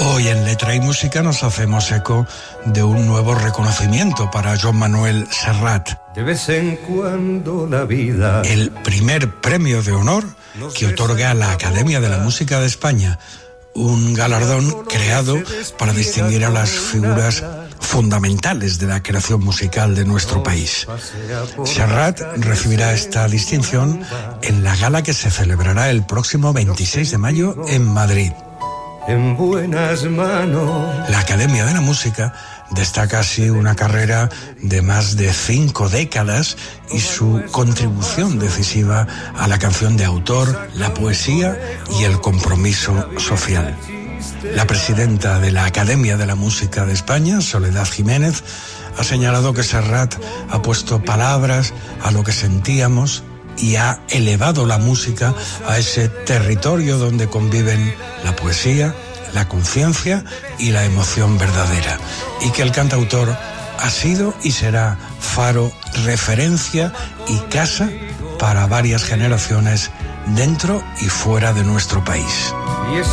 Hoy en Letra y Música nos hacemos eco de un nuevo reconocimiento para Joan Manuel Serrat. De vez en cuando la vida... El primer premio de honor que otorga la Academia de la Música de España, un galardón creado para distinguir a las figuras fundamentales de la creación musical de nuestro país. Serrat recibirá esta distinción en la gala que se celebrará el próximo 26 de mayo en Madrid. En buenas manos. La Academia de la Música destaca así una carrera de más de 5 décadas y su contribución decisiva a la canción de autor, la poesía y el compromiso social. La presidenta de la Academia de la Música de España, Soledad Jiménez, ha señalado que Serrat ha puesto palabras a lo que sentíamos y ha elevado la música a ese territorio donde conviven la poesía, la conciencia y la emoción verdadera, y que el cantautor ha sido y será faro, referencia y casa para varias generaciones dentro y fuera de nuestro país.